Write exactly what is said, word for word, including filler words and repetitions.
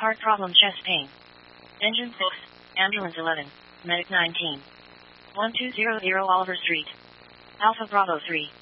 Heart problem, chest pain. Engine six, ambulance eleven, medic nineteen. one two zero zero Oliver Street. Alpha Bravo three.